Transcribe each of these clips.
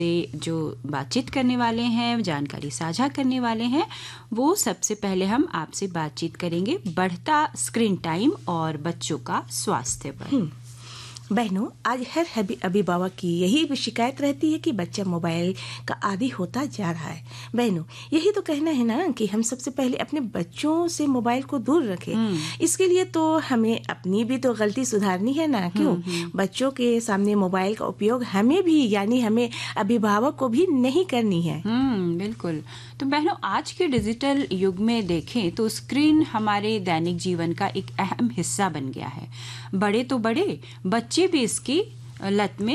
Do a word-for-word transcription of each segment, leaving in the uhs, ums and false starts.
जो बातचीत करने वाले हैं, जानकारी साझा करने वाले हैं, वो सबसे पहले हम आपसे बातचीत करेंगे बढ़ता स्क्रीन टाइम और बच्चों का स्वास्थ्य पर। बहनों, आज हर अभिभावक की यही शिकायत रहती है कि बच्चा मोबाइल का आदी होता जा रहा है। बहनों, यही तो कहना है ना कि हम सबसे पहले अपने बच्चों से मोबाइल को दूर रखें। इसके लिए तो हमें अपनी भी तो गलती सुधारनी है ना, क्यों? बच्चों के सामने मोबाइल का उपयोग हमें भी, यानी हमें अभिभावक को भी नहीं करनी है। हम्म बिल्कुल। तो बहनों, आज के डिजिटल युग में देखें तो स्क्रीन हमारे दैनिक जीवन का एक अहम हिस्सा बन गया है। बड़े तो बड़े, बच्चे भी इसकी लत में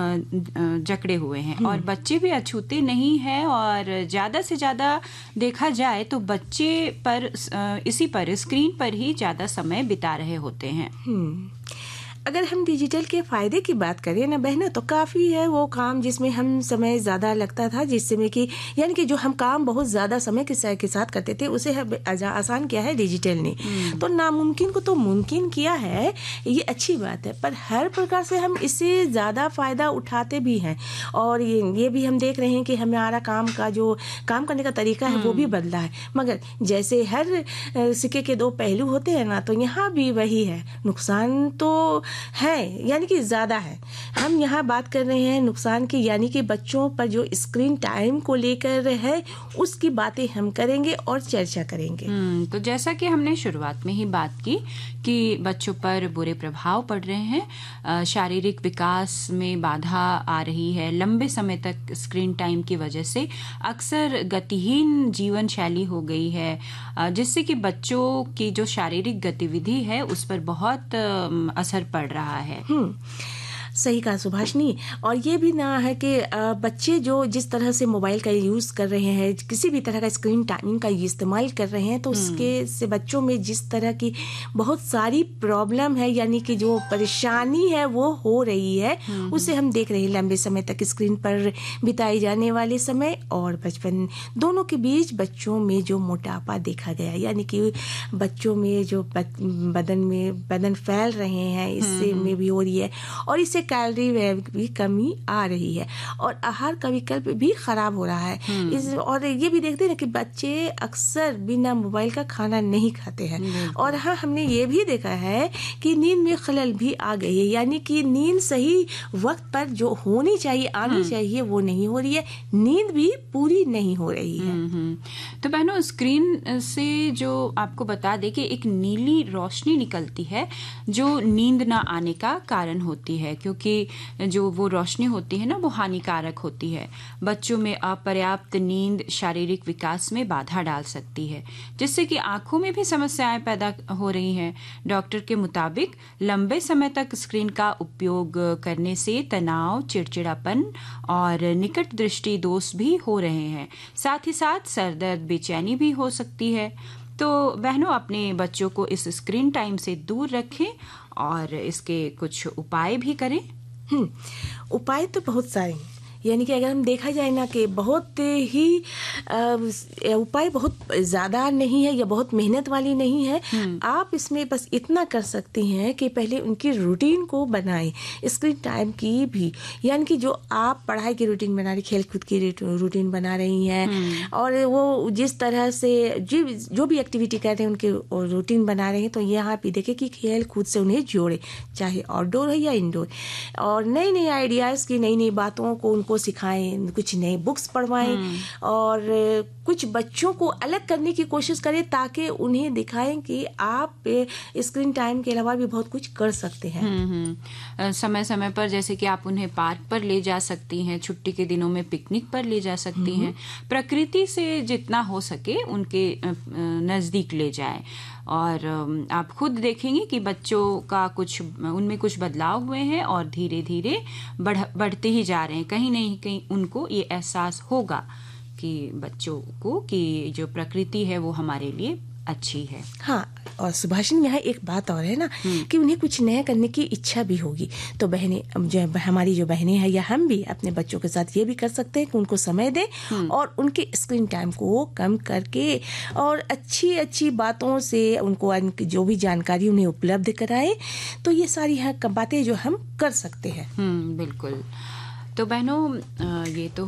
जकड़े हुए हैं और बच्चे भी अछूते नहीं हैं। और ज्यादा से ज्यादा देखा जाए तो बच्चे पर इसी पर स्क्रीन पर ही ज्यादा समय बिता रहे होते हैं। अगर हम डिजिटल के फायदे की बात करें ना बहना, तो काफ़ी है वो काम जिसमें हम समय ज़्यादा लगता था, जिसमें कि यानी कि जो हम काम बहुत ज़्यादा समय के साथ के साथ करते थे, उसे आसान किया है डिजिटल ने। तो नामुमकिन को तो मुमकिन किया है, ये अच्छी बात है। पर हर प्रकार से हम इससे ज़्यादा फ़ायदा उठाते भी हैं और ये ये भी हम देख रहे हैं कि हमारा काम का जो काम करने का तरीका है वो भी बदला है। मगर जैसे हर सिक्के के दो पहलू होते हैं ना, तो यहाँ भी वही है, नुकसान तो है, यानी कि ज्यादा है। हम यहाँ बात कर रहे हैं नुकसान की, यानी कि बच्चों पर जो स्क्रीन टाइम को लेकर है उसकी बातें हम करेंगे और चर्चा करेंगे। तो जैसा कि हमने शुरुआत में ही बात की कि बच्चों पर बुरे प्रभाव पड़ रहे हैं, शारीरिक विकास में बाधा आ रही है, लंबे समय तक स्क्रीन टाइम की वजह से अक्सर गतिहीन जीवन शैली हो गई है, जिससे कि बच्चों की जो शारीरिक गतिविधि है उस पर बहुत असर पड़ रहा है। हम्म सही कहा सुभाषनी। और ये भी ना है कि बच्चे जो जिस तरह से मोबाइल का यूज़ कर रहे हैं, किसी भी तरह का स्क्रीन टाइमिंग का इस्तेमाल कर रहे हैं, तो उसके से बच्चों में जिस तरह की बहुत सारी प्रॉब्लम है, यानी कि जो परेशानी है वो हो रही है, उसे हम देख रहे हैं। लंबे समय तक स्क्रीन पर बिताए जाने वाले समय और बचपन दोनों के बीच बच्चों में जो मोटापा देखा गया, यानी कि बच्चों में जो बदन में बदन फैल रहे हैं, इससे में भी हो रही है और इससे कैलोरी में भी कमी आ रही है और आहार का विकल्प भी खराब हो रहा है। इस और ये भी देखते हैं कि बच्चे अक्सर बिना मोबाइल का खाना नहीं खाते हैं। और हाँ, हमने ये भी देखा है कि नींद में खलल भी आ गई है, यानी कि नींद सही वक्त पर जो होनी चाहिए, आनी चाहिए, वो नहीं हो रही है। नींद भी पूरी नहीं हो रही है। तो बहनों, स्क्रीन से जो आपको बता दे कि एक नीली रोशनी निकलती है जो नींद ना आने का कारण होती है, क्योंकि जो वो रोशनी होती है ना, वो हानिकारक होती है। बच्चों में अपर्याप्त नींद शारीरिक विकास में बाधा डाल सकती है, जिससे कि आंखों में भी समस्याएं पैदा हो रही हैं। डॉक्टर के मुताबिक लंबे समय तक स्क्रीन का उपयोग करने से तनाव, चिड़चिड़ापन और निकट दृष्टि दोष भी हो रहे हैं। साथ ही साथ सरदर्द, बेचैनी भी हो सकती है। तो बहनों, अपने बच्चों को इस स्क्रीन टाइम से दूर रखें और इसके कुछ उपाय भी करें। हम्म उपाय तो बहुत सारे हैं, यानी कि अगर हम देखा जाए ना कि बहुत ही उपाय बहुत ज़्यादा नहीं है या बहुत मेहनत वाली नहीं है। आप इसमें बस इतना कर सकती हैं कि पहले उनकी रूटीन को बनाएं, स्क्रीन टाइम की भी, यानी कि जो आप पढ़ाई की रूटीन बना रही, खेल कूद की रूटीन बना रही हैं और वो जिस तरह से जो जो भी एक्टिविटी कर रहे हैं उनके रूटीन बना रहे हैं, तो यहाँ भी देखें कि खेल कूद से उन्हें जोड़े, चाहे आउटडोर हो या इंडोर, और नई नई आइडियाज़ की, नई नई बातों को उनको सिखाएं, कुछ नए बुक्स पढ़वाएं और कुछ बच्चों को अलग करने की कोशिश करें, ताकि उन्हें दिखाएं कि आप स्क्रीन टाइम के अलावा भी बहुत कुछ कर सकते हैं। समय समय पर जैसे कि आप उन्हें पार्क पर ले जा सकती हैं, छुट्टी के दिनों में पिकनिक पर ले जा सकती हैं, प्रकृति से जितना हो सके उनके नज़दीक ले जाएं। और आप खुद देखेंगे कि बच्चों का कुछ उनमें कुछ बदलाव हुए हैं और धीरे धीरे बढ़ बढ़ते ही जा रहे हैं। कहीं नहीं कहीं उनको ये एहसास होगा कि बच्चों को कि जो प्रकृति है वो हमारे लिए अच्छी है। हाँ, और सुभाषिनी, यहाँ एक बात और है ना कि उन्हें कुछ नया करने की इच्छा भी होगी। तो बहनें, जो हमारी जो बहनें हैं या हम भी अपने बच्चों के साथ ये भी कर सकते हैं कि उनको समय दें और उनके स्क्रीन टाइम को कम करके और अच्छी अच्छी बातों से उनको जो भी जानकारी उन्हें उपलब्ध कराएं। तो ये सारी बातें जो हम कर सकते हैं। हम्म बिल्कुल। तो बहनों, ये तो